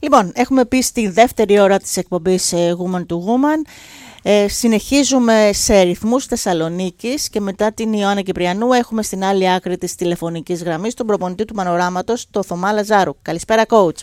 Λοιπόν, έχουμε πει στη δεύτερη ώρα της εκπομπής Woman to Woman. Συνεχίζουμε σε ρυθμούς Θεσσαλονίκης και μετά την Ιωάννα Κυπριανού έχουμε στην άλλη άκρη της τηλεφωνικής γραμμής τον προπονητή του Πανοράματος, το Θωμά Λαζάρου. Καλησπέρα, coach.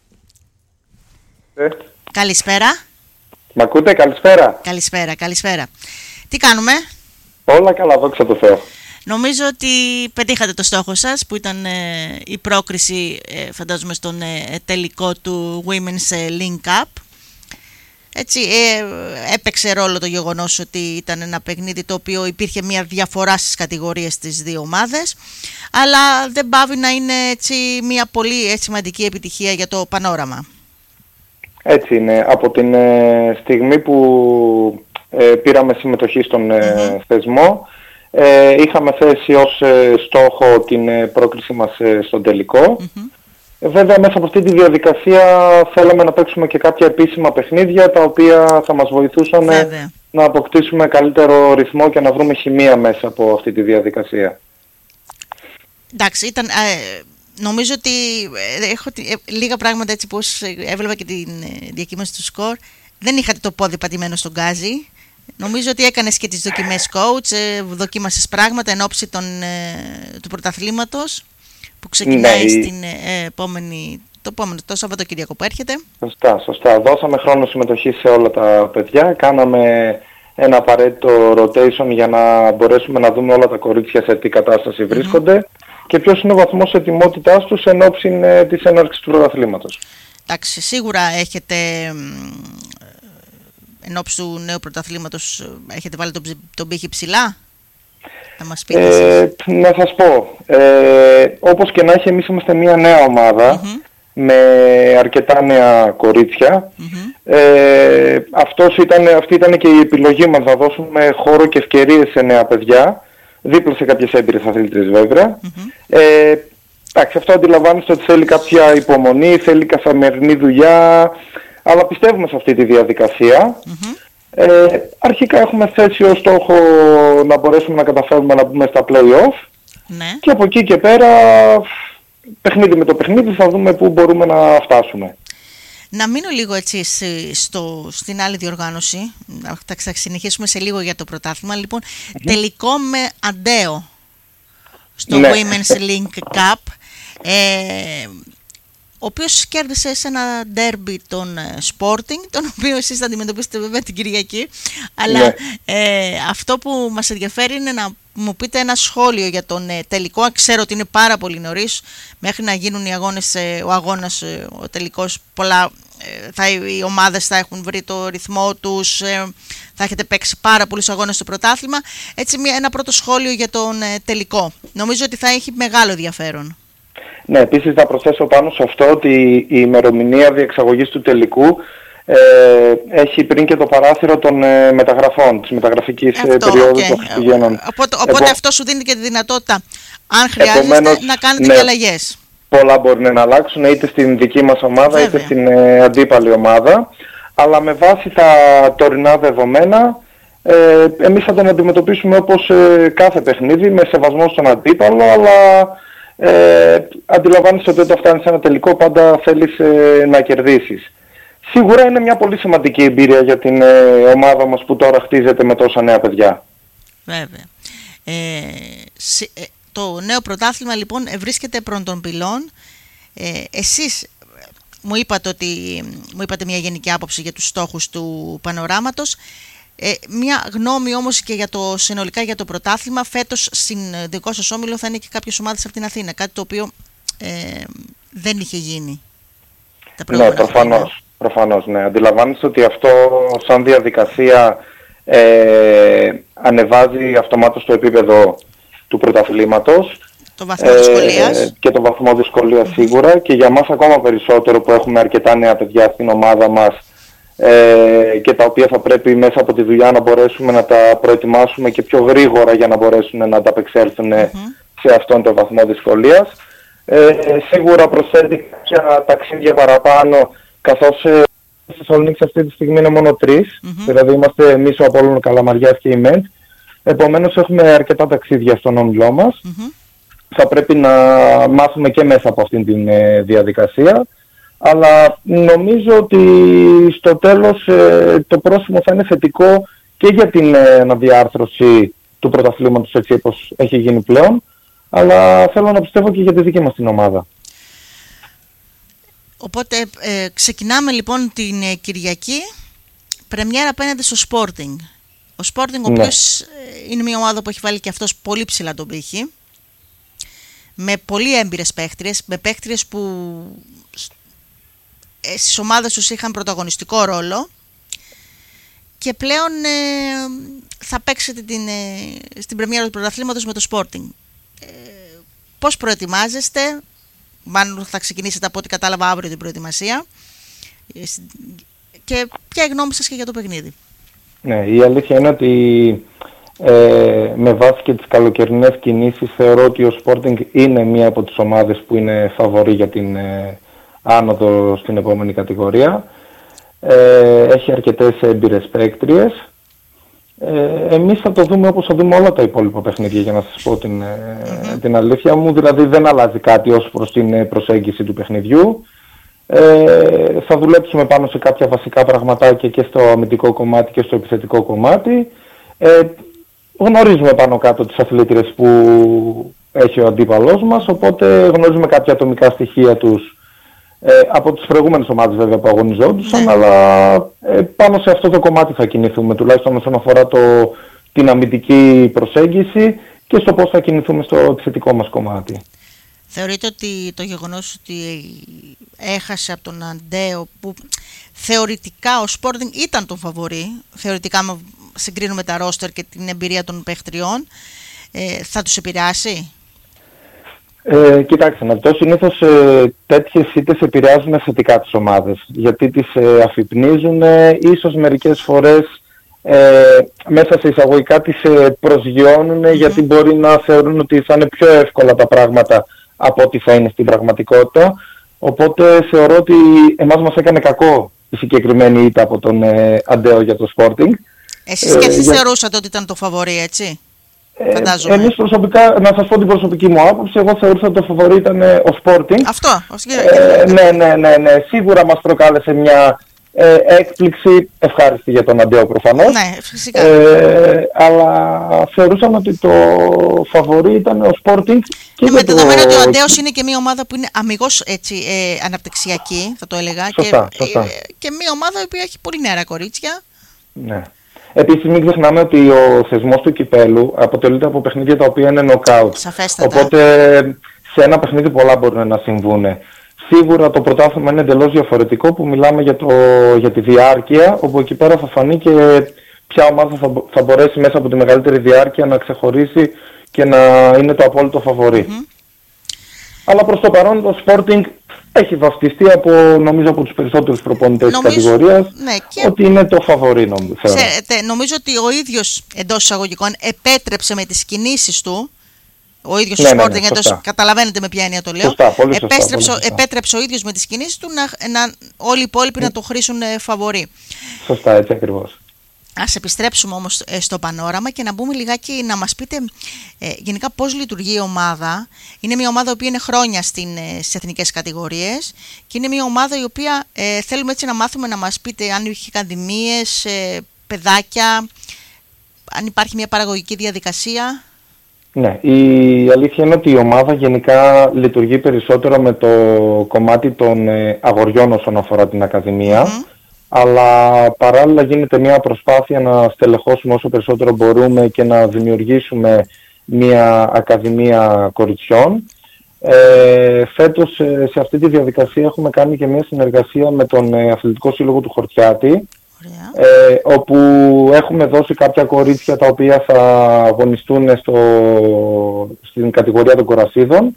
Καλησπέρα. Μ' ακούτε, καλησπέρα. Καλησπέρα. Τι κάνουμε? Όλα καλά, δόξα τω Θεώ. Νομίζω ότι πετύχατε το στόχο σας που ήταν η πρόκριση, φαντάζομαι, στον τελικό του Women's Link Cup. Έτσι, έπαιξε ρόλο το γεγονός ότι ήταν ένα παιχνίδι το οποίο υπήρχε μια διαφορά στις κατηγορίες στις δύο ομάδες, αλλά δεν πάβει να είναι έτσι μια πολύ σημαντική επιτυχία για το Πανόραμα. Έτσι είναι. Από την στιγμή που πήραμε συμμετοχή στον θεσμό, είχαμε θέσει ως στόχο την πρόκριση μας στον τελικό. Βέβαια μέσα από αυτή τη διαδικασία θέλαμε να παίξουμε και κάποια επίσημα παιχνίδια τα οποία θα μας βοηθούσαν να αποκτήσουμε καλύτερο ρυθμό και να βρούμε χημεία μέσα από αυτή τη διαδικασία. Εντάξει, ήταν... νομίζω ότι έχω λίγα πράγματα έτσι πως έβλεπα και την διακύμανση του σκορ. Δεν είχατε το πόδι πατημένο στον γκάζι. Νομίζω ότι έκανες και τις δοκιμές coach, δοκίμασες πράγματα εν ώψη του πρωταθλήματος που ξεκινάει το Σαββατοκύριακο που έρχεται. Σωστά. Δώσαμε χρόνο συμμετοχή σε όλα τα παιδιά. Κάναμε ένα απαραίτητο rotation για να μπορέσουμε να δούμε όλα τα κορίτσια σε τι κατάσταση βρίσκονται και ποιος είναι ο βαθμός ετοιμότητάς τους εν ώψη της έναρξης του πρωταθλήματος. Εντάξει, σίγουρα έχετε... Εν ώψη του νέου πρωταθλήματος έχετε βάλει τον πύχη ψηλά? Θα μας πείτε να σας πω, όπως και να έχει, εμείς είμαστε μια νέα ομάδα με αρκετά νέα κορίτσια. Αυτή ήταν και η επιλογή μας, να δώσουμε χώρο και ευκαιρίες σε νέα παιδιά, δίπλα σε κάποιες έμπειρες αθλήτριες βέβαια. Εντάξει, αυτό αντιλαμβάνεστε ότι θέλει κάποια υπομονή, θέλει καθημερινή δουλειά, αλλά πιστεύουμε σε αυτή τη διαδικασία. Αρχικά έχουμε θέσει ως στόχο να μπορέσουμε να καταφέρουμε να μπούμε στα play-off και από εκεί και πέρα παιχνίδι με το παιχνίδι θα δούμε πού μπορούμε να φτάσουμε. Να μείνω λίγο έτσι στην άλλη διοργάνωση, θα συνεχίσουμε σε λίγο για το πρωτάθλημα. Λοιπόν, τελικό με Αντέο στο Women's Link Cup, ο οποίος κέρδισε σε ένα ντέρμπι τον Sporting, τον οποίο εσείς θα αντιμετωπίσετε βέβαια την Κυριακή. Αλλά αυτό που μας ενδιαφέρει είναι να μου πείτε ένα σχόλιο για τον τελικό. Ξέρω ότι είναι πάρα πολύ νωρίς, μέχρι να γίνουν οι αγώνες, ο τελικός, οι ομάδες θα έχουν βρει το ρυθμό τους, θα έχετε παίξει πάρα πολλούς αγώνες στο πρωτάθλημα. Έτσι ένα πρώτο σχόλιο για τον τελικό. Νομίζω ότι θα έχει μεγάλο ενδιαφέρον. Ναι, επίσης θα προσθέσω πάνω σε αυτό ότι η ημερομηνία διεξαγωγής του τελικού έχει πριν και το παράθυρο των μεταγραφών, της μεταγραφικής περίοδου των Χριστουγέννων. Οπότε αυτό σου δίνει και τη δυνατότητα, αν χρειάζεται, να κάνετε και αλλαγές. Πολλά μπορεί να αλλάξουν είτε στην δική μας ομάδα είτε στην αντίπαλη ομάδα, αλλά με βάση τα τωρινά δεδομένα εμείς θα τον αντιμετωπίσουμε όπως κάθε παιχνίδι, με σεβασμό στον αντίπαλο, αλλά αντιλαμβάνεσαι ότι όταν φτάνεις σε ένα τελικό πάντα θέλεις να κερδίσεις. Σίγουρα είναι μια πολύ σημαντική εμπειρία για την ομάδα μας που τώρα χτίζεται με τόσα νέα παιδιά. Βέβαια. Το νέο πρωτάθλημα λοιπόν βρίσκεται πρώτων πυλών. Εσείς μου είπατε μια γενική άποψη για τους στόχους του Πανοράματος. Μια γνώμη όμως και συνολικά για το πρωτάθλημα. Φέτος στην δικό σας όμιλο θα είναι και κάποιες ομάδες από την Αθήνα, κάτι το οποίο δεν είχε γίνει τα προηγούμενα. Ναι, προφανώς, ναι. Αντιλαμβάνεστε ότι αυτό σαν διαδικασία ανεβάζει αυτομάτως το επίπεδο του πρωταθλήματος. Το βαθμό δυσκολίας. Και το βαθμό δυσκολίας σίγουρα, και για μας ακόμα περισσότερο που έχουμε αρκετά νέα παιδιά στην ομάδα μας και τα οποία θα πρέπει μέσα από τη δουλειά να μπορέσουμε να τα προετοιμάσουμε και πιο γρήγορα για να μπορέσουν να ανταπεξέλθουν σε αυτόν τον βαθμό δυσκολίας. Σίγουρα προσθέτει κάποια ταξίδια παραπάνω, καθώς στη Θεσσαλονίκη αυτή τη στιγμή είναι μόνο 3, δηλαδή είμαστε εμείς, ο Απόλλων Καλαμαριάς και η ΜΕΝΤ. Επομένως έχουμε αρκετά ταξίδια στον όμιλό μας. Θα πρέπει να μάθουμε και μέσα από αυτήν την διαδικασία. αλλά νομίζω ότι στο τέλος το πρόσημο θα είναι θετικό και για την αναδιάρθρωση του πρωταθλήματος έτσι όπως έχει γίνει πλέον, αλλά θέλω να πιστεύω και για τη δική μας την ομάδα. Οπότε ξεκινάμε λοιπόν την Κυριακή, πρεμιέρα απέναντι στο Sporting. Ο Sporting, ο οποίος είναι μια ομάδα που έχει βάλει και αυτός πολύ ψηλά τον πύχη, με πολύ έμπειρες παίχτριες, με παίχτριες που στις ομάδες τους είχαν πρωταγωνιστικό ρόλο, και πλέον θα παίξετε στην πρεμιέρα του πρωταθλήματος με το Sporting. Πώς προετοιμάζεστε? Μάλλον θα ξεκινήσετε από ό,τι κατάλαβα αύριο την προετοιμασία, και ποια είναι η γνώμη σας και για το παιχνίδι? Ναι, η αλήθεια είναι ότι με βάση και τις καλοκαιρινές κινήσεις θεωρώ ότι ο Sporting είναι μία από τις ομάδες που είναι φαβορί για την άνοδο στην επόμενη κατηγορία. Έχει αρκετές έμπειρες παίκτριες. Εμείς θα το δούμε όπως θα δούμε όλα τα υπόλοιπα παιχνίδια, για να σας πω την αλήθεια μου. Δηλαδή δεν αλλάζει κάτι ως προς την προσέγγιση του παιχνιδιού. Θα δουλέψουμε πάνω σε κάποια βασικά πραγματάκια και στο αμυντικό κομμάτι και στο επιθετικό κομμάτι. Γνωρίζουμε πάνω κάτω τις αθλήτριες που έχει ο αντίπαλός μας, οπότε γνωρίζουμε κάποια ατομικά στοιχεία τους από τις προηγούμενες ομάδες βέβαια που αγωνιζόντουσαν, αλλά πάνω σε αυτό το κομμάτι θα κινηθούμε, τουλάχιστον όσον αφορά την αμυντική προσέγγιση και στο πώς θα κινηθούμε στο επιθετικό μας κομμάτι. Θεωρείτε ότι το γεγονός ότι έχασε από τον Αντέο, που θεωρητικά ο Sporting ήταν τον φαβορί, θεωρητικά συγκρίνουμε τα ρόστερ και την εμπειρία των παιχτριών, θα τους επηρεάσει? Κοιτάξτε, να δω, συνήθως τέτοιες ήττες επηρεάζουν θετικά τις ομάδες, γιατί τις αφυπνίζουν, ίσως μερικές φορές μέσα σε εισαγωγικά τις προσγειώνουν, γιατί μπορεί να θεωρούν ότι θα είναι πιο εύκολα τα πράγματα από ό,τι θα είναι στην πραγματικότητα. Οπότε θεωρώ ότι εμάς μας έκανε κακό η συγκεκριμένη ήττα από τον Αντέο για το Sporting. Εσείς και εσείς θεωρούσατε ότι ήταν το φαβορί, έτσι? Φαντάζομαι. Εμείς προσωπικά, να σας πω την προσωπική μου άποψη, εγώ θεωρούσα ότι το φαβορί ήταν ο Sporting. Αυτό. Ναι. Σίγουρα μας προκάλεσε μια έκπληξη, ευχάριστη για τον Αντέο προφανώς. Ναι, φυσικά. Αλλά θεωρούσαμε ότι το φαβορί ήταν ο Sporting. Και με δεδομένο ότι ο Αντέος είναι και μια ομάδα που είναι αμιγώς έτσι, αναπτυξιακή, θα το έλεγα. Σωστά. Και μια ομάδα που έχει πολύ νεαρά κορίτσια. Ναι. Επίσης μην ξεχνάμε ότι ο θεσμός του κυπέλου αποτελείται από παιχνίδια τα οποία είναι νοκάουτ. Σαφέστατα. Οπότε σε ένα παιχνίδι πολλά μπορούν να συμβούν. Σίγουρα το πρωτάθλημα είναι εντελώς διαφορετικό, που μιλάμε για τη διάρκεια, όπου εκεί πέρα θα φανεί και ποια ομάδα θα μπορέσει μέσα από τη μεγαλύτερη διάρκεια να ξεχωρίσει και να είναι το απόλυτο φαβορί. Αλλά προς το παρόν το Sporting έχει βαφτιστεί νομίζω από τους περισσότερους προπονητές της κατηγορίας, ότι είναι το φαβορί, νομίζω ότι ο ίδιος εντός εισαγωγικών επέτρεψε με τις κινήσεις του, ο ίδιος του Sporting, καταλαβαίνετε με ποια έννοια το λέω, επέτρεψε ο ίδιος με τις κινήσεις του όλοι οι υπόλοιποι να το χρήσουν φαβορί. Σωστά, έτσι ακριβώς. Ας επιστρέψουμε όμως στο πανόραμα και να μπούμε λιγάκι να μας πείτε γενικά πώς λειτουργεί η ομάδα. Είναι μια ομάδα που είναι χρόνια στις εθνικές κατηγορίες και είναι μια ομάδα η οποία θέλουμε έτσι να μάθουμε, να μας πείτε αν έχει ακαδημίες, παιδάκια, αν υπάρχει μια παραγωγική διαδικασία. Ναι, η αλήθεια είναι ότι η ομάδα γενικά λειτουργεί περισσότερο με το κομμάτι των αγοριών όσον αφορά την ακαδημία. Αλλά παράλληλα γίνεται μια προσπάθεια να στελεχώσουμε όσο περισσότερο μπορούμε και να δημιουργήσουμε μια ακαδημία κοριτσιών. Φέτος σε αυτή τη διαδικασία έχουμε κάνει και μια συνεργασία με τον Αθλητικό Σύλλογο του Χορτιάτη, όπου έχουμε δώσει κάποια κορίτσια τα οποία θα αγωνιστούν στην κατηγορία των κορασίδων,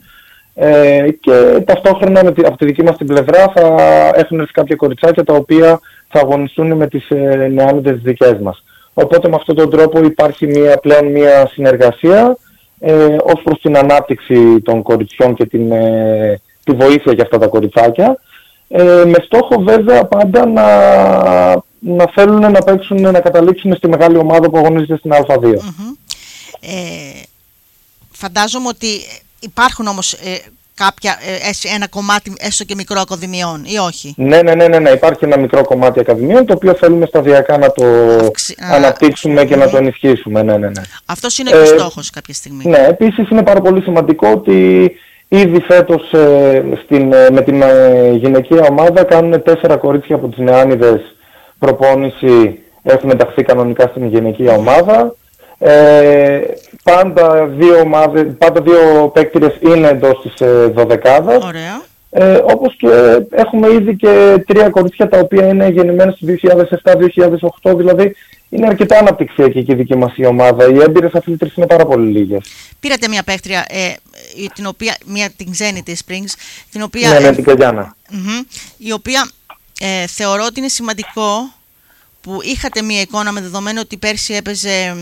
και ταυτόχρονα από τη δική μας την πλευρά θα έχουν έρθει κάποια κοριτσάκια τα οποία θα αγωνιστούν με τις νεάνιδες δικές μας. Οπότε με αυτόν τον τρόπο υπάρχει πλέον μια συνεργασία ως προς την ανάπτυξη των κοριτσιών και τη βοήθεια για αυτά τα κοριτσάκια, με στόχο βέβαια πάντα να θέλουν να παίξουν, να καταλήξουν στη μεγάλη ομάδα που αγωνίζεται στην Α2. Φαντάζομαι ότι υπάρχουν όμως ένα κομμάτι έστω και μικρό ακαδημιών ή όχι? Ναι, υπάρχει ένα μικρό κομμάτι ακαδημιών το οποίο θέλουμε σταδιακά να το αναπτύξουμε και να το ενισχύσουμε. Ναι. Αυτός είναι και ο στόχος κάποια στιγμή. Ναι, επίσης είναι πάρα πολύ σημαντικό ότι ήδη φέτος με την γυναικεία ομάδα κάνουν 4 κορίτσια από τις νεάνιδες προπόνηση, έχουν ενταχθεί κανονικά στην γυναικεία ομάδα. Πάντα δύο παίκτηρες είναι εντός της 12άδας. Ωραία. Όπως και έχουμε ήδη και 3 κορίτσια τα οποία είναι γεννημένες το 2007-2008, δηλαδή είναι αρκετά αναπτυξιακή και η δική μας η ομάδα. Οι έμπειρες αθλήτρες είναι πάρα πολύ λίγες. Πήρατε μια παίκτρια, την ξένη της Springs, την οποία... Ναι, την Καγιάννα. Η οποία θεωρώ ότι είναι σημαντικό που είχατε μια εικόνα, με δεδομένο ότι πέρσι έπαιζε...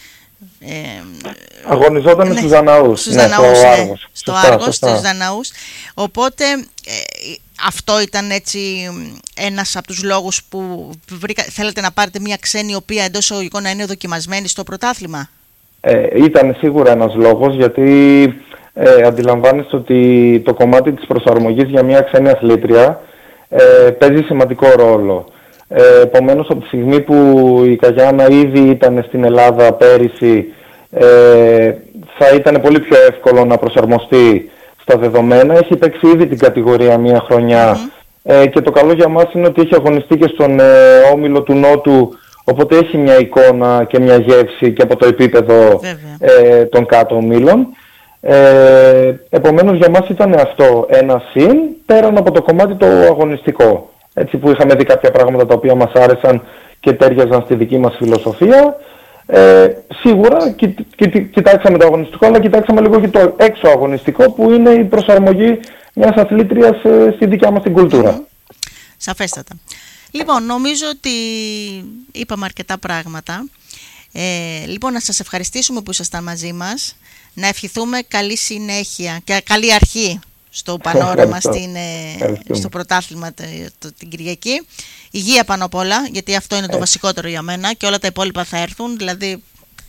αγωνιζόταν στους Δαναούς. Στο Άργος, στους Δαναούς. Οπότε αυτό ήταν έτσι ένας από τους λόγους που θέλετε να πάρετε μια ξένη, η οποία εντός εισαγωγικών να είναι δοκιμασμένη στο πρωτάθλημα? Ήταν σίγουρα ένας λόγος, γιατί αντιλαμβάνεστε ότι το κομμάτι της προσαρμογής για μια ξένη αθλήτρια παίζει σημαντικό ρόλο. Επομένως, από τη στιγμή που η Καγιάννα ήδη ήταν στην Ελλάδα πέρυσι, θα ήταν πολύ πιο εύκολο να προσαρμοστεί στα δεδομένα. Έχει παίξει ήδη την κατηγορία μία χρονιά και το καλό για μας είναι ότι έχει αγωνιστεί και στον όμιλο του Νότου, οπότε έχει μια εικόνα και μια γεύση και από το επίπεδο των κάτω ομίλων. Επομένως, για μας ήταν αυτό ένα συν, πέραν από το κομμάτι το αγωνιστικό. Έτσι, που είχαμε δει κάποια πράγματα τα οποία μας άρεσαν και τέριαζαν στη δική μας φιλοσοφία. Σίγουρα κοιτάξαμε το αγωνιστικό, αλλά κοιτάξαμε λίγο και το έξω αγωνιστικό, που είναι η προσαρμογή μιας αθλήτριας στη δικιά μας την κουλτούρα. Σαφέστατα. Λοιπόν, νομίζω ότι είπαμε αρκετά πράγματα. Λοιπόν, να σας ευχαριστήσουμε που ήσασταν μαζί μας. Να ευχηθούμε καλή συνέχεια και καλή αρχή στο πανόραμα, στο πρωτάθλημα την Κυριακή. Υγεία πάνω απ' όλα, γιατί αυτό είναι το βασικότερο για μένα, και όλα τα υπόλοιπα θα έρθουν. Δηλαδή,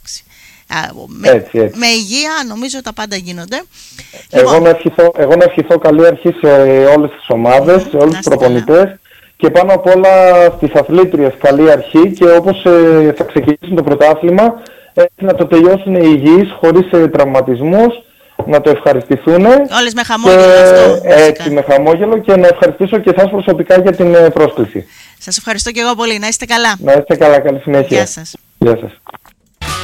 με υγεία νομίζω τα πάντα γίνονται. Εγώ να ευχηθώ καλή αρχή σε όλες τις ομάδες, σε όλους τους προπονητές και πάνω απ' όλα στις αθλήτριες καλή αρχή, και όπως θα ξεκινήσουν το πρωτάθλημα να το τελειώσουν υγιείς, χωρίς τραυματισμούς, να το ευχαριστηθούν. Όλες με χαμόγελο αυτό. Έτσι, με χαμόγελο, και να ευχαριστήσω και εσάς προσωπικά για την πρόσκληση. Σας ευχαριστώ και εγώ πολύ. Να είστε καλά. Να είστε καλά, καλή συνέχεια. Γεια σας. Γεια σας.